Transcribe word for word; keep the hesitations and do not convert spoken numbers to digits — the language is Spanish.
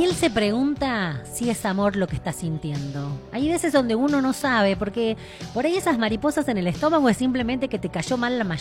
Y él se pregunta si es amor lo que está sintiendo. Hay veces donde uno no sabe, porque por ahí esas mariposas en el estómago es simplemente que te cayó mal la